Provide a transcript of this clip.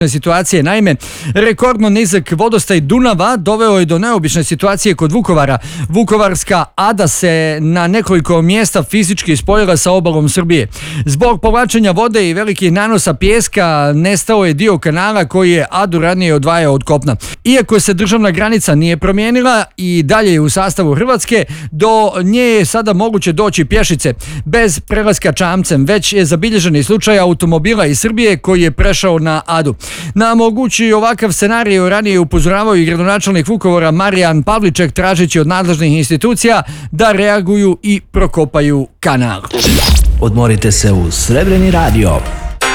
situacije. Naime, rekordno nizak vodostaj Dunava doveo je do neobične situacije kod Vukovara. Vukovarska Ada se na nekoliko mjesta fizički spojila sa obalom Srbije. Zbog povlačenja vode i velikih nanosa pijeska nestao je dio kanala koji je Adu ranije odvajao od kopna. Iako se državna granica nije promijenila i dalje je u sastavu Hrvatske, do nje je sada moguće doći pješice bez prelaska čamcem. Već je zabilježen i slučaj automobila iz Srbije koji je prešao na Adu. Na mogući ovakav scenarij ranije upozoravao i gradonačelnik Vukovara Marijan Pavliček, tražeći od nadležnih institucija da reaguju i prokopaju kanal. Odmorite se uz Srebreni radio.